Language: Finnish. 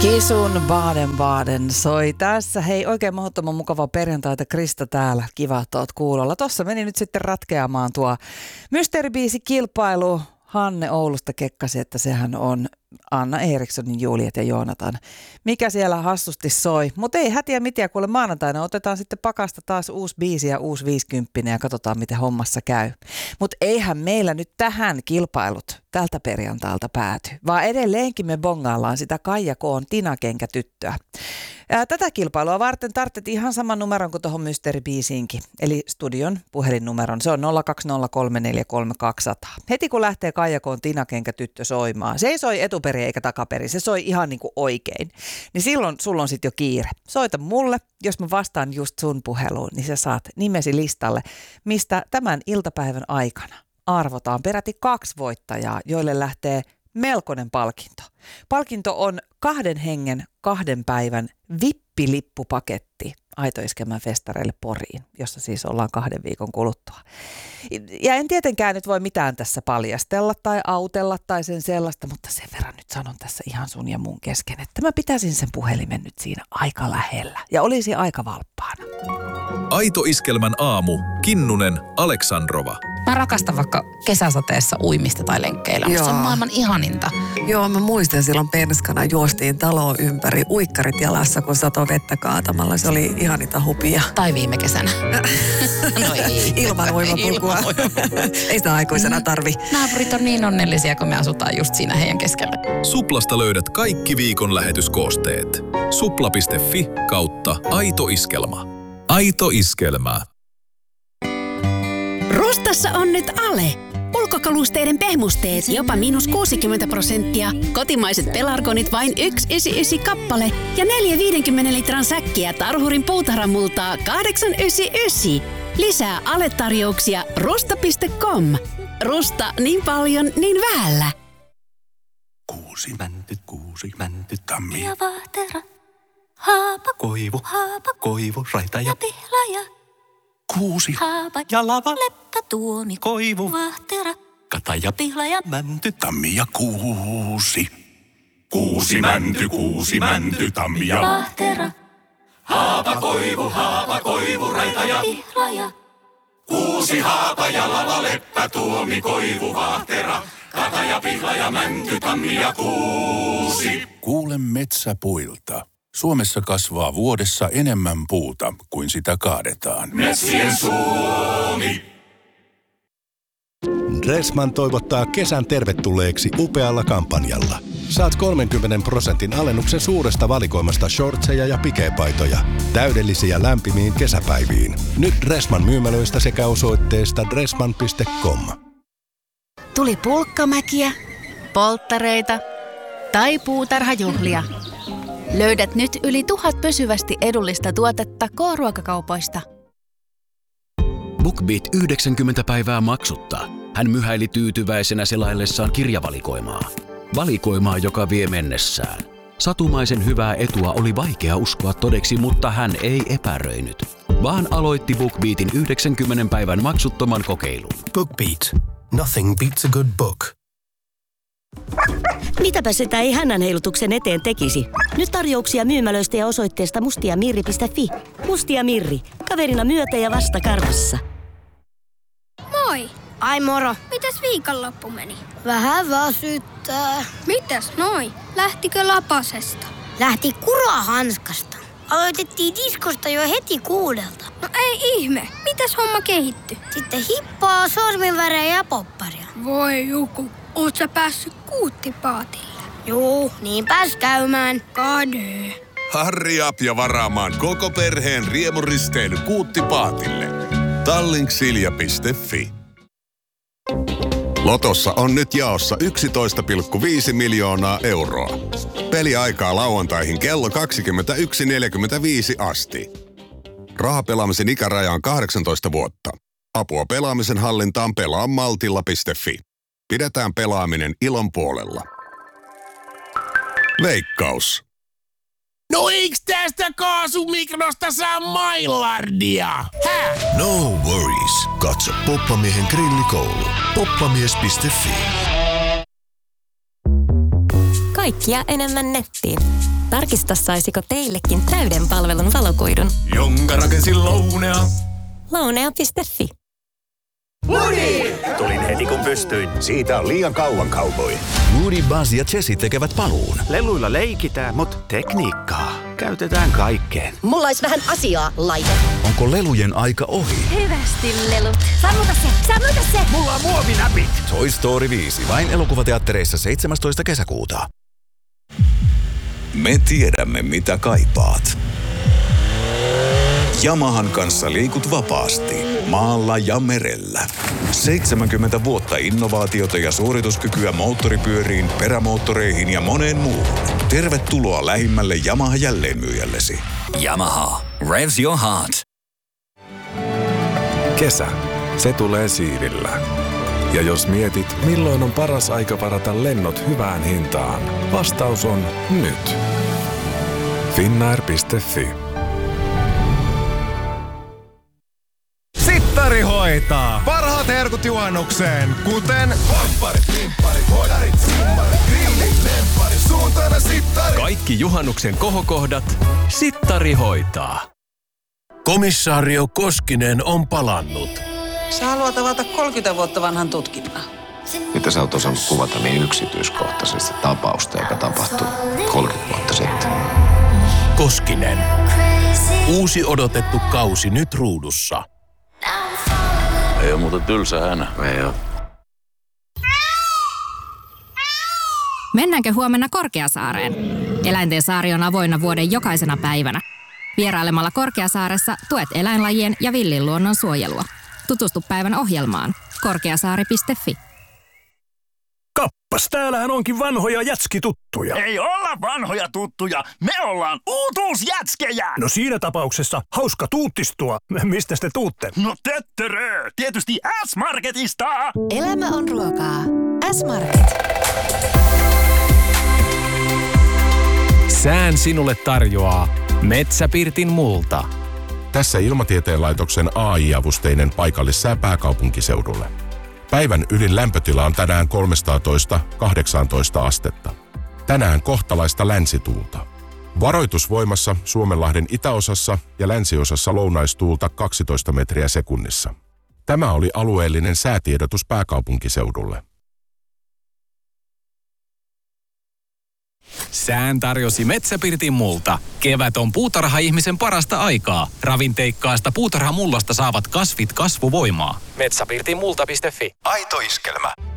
Kisun Baden-Baden soi tässä. Hei, oikein mahdottoman mukava perjantaita. Krista täällä. Kiva, että oot kuulolla. Tossa meni nyt sitten ratkeamaan tuo mysteeribiisikilpailu. Hanne Oulusta kekkasi, että sehän on Anna Erikssonin Juliet ja Joonatan. Mikä siellä hassusti soi. Mutta ei hätiä mitään, kuule maanantaina otetaan sitten pakasta taas uusi biisi ja uusi 50 ja katsotaan miten hommassa käy. Mutta eihän meillä nyt tähän kilpailut tältä perjantailta pääty, vaan edelleenkin me bongaillaan sitä Kaija K:n Tina-kenkätyttöä. Tätä kilpailua varten tarvitset ihan saman numeron kuin tuohon mysteeribiisiinkin, eli studion puhelinnumeron. Se on 020343200. Heti kun lähtee Kaija K:n Tina-kenkätyttö soimaan, se ei soi etuperin eikä takaperin, se soi ihan niin kuin oikein. Niin silloin sulla on sitten jo kiire. Soita mulle, jos mä vastaan just sun puheluun, niin sä saat nimesi listalle, mistä tämän iltapäivän aikana arvotaan peräti 2 voittajaa, joille lähtee melkoinen palkinto. Palkinto on 2 hengen 2 päivän vippilippupaketti Aito Iskelmän festareille Poriin, jossa siis ollaan 2 viikon kuluttua. Ja en tietenkään nyt voi mitään tässä paljastella tai autella tai sen sellaista, mutta sen verran nyt sanon tässä ihan sun ja mun kesken, että mä pitäisin sen puhelimen nyt siinä aika lähellä ja olisi aika valppaana. Aito Iskelmän aamu. Kinnunen, Aleksandrova. Mä rakastan vaikka kesäsateessa uimista tai lenkkeillä. Se on maailman ihaninta. Joo, mä muistan silloin penskana juostiin taloon ympäri uikkarit jalassa, kun satoi vettä kaatamalla. Se oli ihaninta hupia. Tai viime kesänä. No ei. Ilman uimapulkua. Ei sitä aikuisena tarvi. Naapurit on niin onnellisia, kun me asutaan just siinä heidän keskellä. Suplasta löydät kaikki viikon lähetyskoosteet. Supla.fi/Aito Iskelma. Aito Iskelmä. Rustassa on nyt ale. Ulkokalusteiden pehmusteet jopa -60%. Kotimaiset pelargonit vain 1,99 kappale. Ja 4 50 litran säkkiä Tarhurin puutarhamultaa 8,99. Lisää ale-tarjouksia rusta.com. Rusta niin paljon, niin vähällä. Kuusi mänty, tammi. Ja vahtera, haapa, Koivu, raita ja pihlaja. Kuusi Haapa ja lava, leppä tuomi, koivu, vahtera, kata ja pihlaja. mänty, tammi ja kuusi. Kuusi mänty, tammi ja Vahtera, haapa, koivu, raita ja pihlaja. kuusi haapa ja lava, leppä, tuomi, koivu, vahtera, kata ja pihlaja, mänty, tammi ja kuusi. Kuule metsäpuilta. Suomessa kasvaa vuodessa enemmän puuta kuin sitä kaadetaan. Metsien Suomi. Dressman toivottaa kesän tervetulleeksi upealla kampanjalla. Saat 30% alennuksen suuresta valikoimasta shortseja ja pikepaitoja. Täydellisiä lämpimiin kesäpäiviin. Nyt Dressman myymälöistä sekä osoitteesta dressman.com. Tuli pulkkamäkiä, polttareita tai puutarhajuhlia. Löydät nyt yli 1000 pysyvästi edullista tuotetta K-ruokakaupoista. BookBeat 90 päivää maksutta. Hän myhäili tyytyväisenä selaillessaan kirjavalikoimaa. Valikoimaa, joka vie mennessään. Satumaisen hyvää etua oli vaikea uskoa todeksi, mutta hän ei epäröinyt, vaan aloitti BookBeatin 90 päivän maksuttoman kokeilun. BookBeat. Nothing beats a good book. Mitäpä sitä ei hännän heilutuksen eteen tekisi? Nyt tarjouksia myymälöistä ja osoitteesta mustiamirri.fi. Mustia Mirri. Kaverina myötä ja vasta karvassa. Moi! Ai moro. Mitäs viikonloppu meni? Vähän väsyttää. Mitäs noi? Lähtikö lapasesta? Lähti kurahanskasta. Aloitettiin diskosta jo heti 6. No ei ihme. Mitäs homma kehittyi? Sitten hippaa, sorminvärejä ja popparia. Voi joku. Oot sä päässyt kuuttipaatille? Juu, niin pääs käymään. Kade. Hurry up ja varaamaan koko perheen riemuristeily Kuuttipaatille. Tallink.silja.fi. Lotossa on nyt jaossa 11,5 miljoonaa euroa. Peliaikaa lauantaihin kello 21.45 asti. Rahapelaamisen ikäraja on 18 vuotta. Apua pelaamisen hallintaan pelaamaltilla.fi. Pidetään pelaaminen ilon puolella. Veikkaus. No eiks tästä kaasumikrosta saa mailardia? Häh? No worries. Katso Poppamiehen grillikoulu. Poppamies.fi. Kaikkia enemmän nettiin. Tarkista, saisiko teillekin täyden palvelun valokuidun. Jonka rakensin Lounea. Lounea.fi. Woody! Tulin heti kun pystyin. Siitä on liian kauan cowboy. Woody, Buzz ja Jessie tekevät paluun. Leluilla leikitään, mutta tekniikkaa käytetään kaikkeen. Mulla olisi vähän asiaa, laite. Onko lelujen aika ohi? Hyvästi lelut. Sammuta se! Mulla on muovinäpit. Toy Story 5. Vain elokuvateattereissa 17. kesäkuuta. Me tiedämme, mitä kaipaat. Yamahan kanssa liikut vapaasti, maalla ja merellä. 70 vuotta innovaatiota ja suorituskykyä moottoripyöriin, perämoottoreihin ja moneen muuhun. Tervetuloa lähimmälle Yamaha jälleenmyyjällesi. Yamaha. Revs your heart. Kesä. Se tulee siivillä. Ja jos mietit, milloin on paras aika varata lennot hyvään hintaan, vastaus on nyt. Finnair.fi. Sittari hoitaa! Parhaat herkut juhannukseen, kuten Vampparit, pimpparit, hodarit, simmarit, grillit, lempparit, suuntana sittari. Kaikki juhannuksen kohokohdat Sittari hoitaa. Komissaario Koskinen on palannut. Sä haluat avata 30 vuotta vanhan tutkinnan. Mitä sä oot osannut kuvata niin yksityiskohtaisesti tapausta, joka tapahtui 30 vuotta sitten? Koskinen. Uusi odotettu kausi nyt ruudussa. Ei oo muuten tylsä hänen. Ei oo. Mennäänkö huomenna Korkeasaareen? Eläinten saari on avoinna vuoden jokaisena päivänä. Vierailemalla Korkeasaaressa tuet eläinlajien ja villin luonnon suojelua. Tutustu päivän ohjelmaan. Korkeasaari.fi. Kappas, täällähän onkin vanhoja jätskituttuja. Ei olla vanhoja tuttuja, me ollaan uutuusjätskejä! No siinä tapauksessa hauska tuuttistua. Mistä te tuutte? No töttörö, tietysti S-Marketista! Elämä on ruokaa. S-Market. Sään sinulle tarjoaa Metsäpirtin multa. Tässä Ilmatieteen laitoksen AI-avusteinen paikallissää pääkaupunkiseudulle. Päivän ylin lämpötila on tänään 13–18 astetta. Tänään kohtalaista länsituulta. Varoitus voimassa Suomenlahden itäosassa ja länsiosassa lounaistuulta 12 metriä sekunnissa. Tämä oli alueellinen säätiedotus pääkaupunkiseudulle. Sään tarjosi Metsäpirtin multa. Kevät on puutarha-ihmisen parasta aikaa. Ravinteikkaasta puutarhamullasta saavat kasvit kasvuvoimaa. Metsäpirtinmulta.fi. Aito iskelmä.